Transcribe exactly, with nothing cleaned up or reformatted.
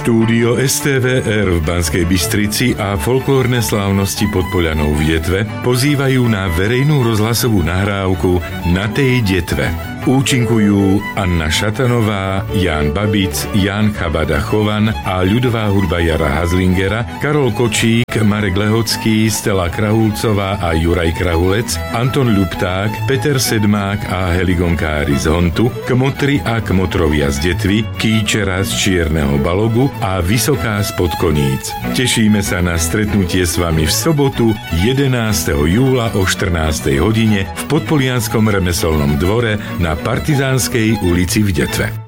Štúdio es té vé er v Banskej Bystrici a folklórne slávnosti pod Poľanou v Detve pozývajú na verejnú rozhlasovú nahrávku Na tej Detve. Účinkujú Anna Šatanová, Ján Babic, Ján Chabada-Chovan a ľudová hudba Jara Hazlingera, Karol Kočík, Marek Lehocký, Stella Krahulcová a Juraj Krahulec, Anton Ľupták, Peter Sedmák a Heligonkári z Hontu, Kmotri a Kmotrovia z Detvy, Kýčera z Čierneho Balogu a Vysoká z Podkoníc. Tešíme sa na stretnutie s vami v sobotu jedenásteho júla o štrnástej hodine v Podpolianskom remeselnom dvore na Partizánskej ulici v Detve.